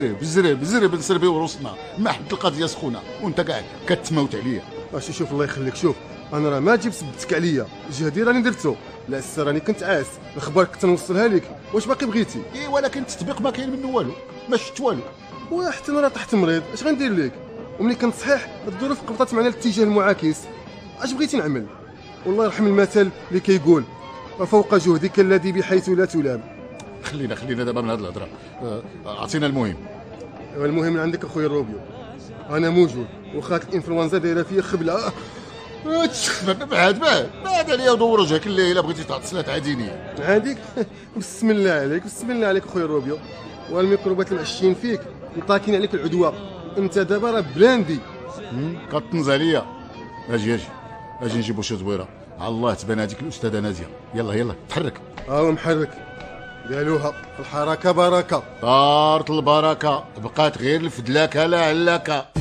بزرب نسربيو روسنا ما حد القضيه سخونه وانت قاعد كتموت عليا. شوف الله يخليك، شوف انا راه ما جيب سبتك عليا، جهدي راني درتو، لا السر راني كنت عاس، الاخبار كنت نوصلها لك، واش باقي بغيتي؟ ولكن التطبيق ما كاين منه والو، ما شفت والو. وحتى انا راه طحت مريض، اش غندير لك؟ وملي كنت صحيح الظروف قبطت معنا الاتجاه المعاكس، اش بغيتي نعمل؟ والله يرحم المثل اللي كيقول فوق جهدك الذي بحيث لا تلام. خلينا دابا من هاد الهضره، عطينا المهم. المهم من عندك اخويا الروبيو، انا موجود وخاك الانفلونزا دايره فيا خبله. بعد عليا ودور وجهك اللي الا بغيتي تعطي سلات عادينيه عاديك. بسم الله عليك، بسم الله عليك اخويا الروبيو، والميكروبات اللي معشين فيك مطاكين عليك العدوى، انت دابا راه بلاندي. كطنز عليا. اجي نجيبو شي زويره، على الله تبان هذيك الاستاذه ناديه. يلا تحرك. محرك، قالوها في الحركه بركه. طارت البركه، بقات غير الفدلاكه لا علاكه.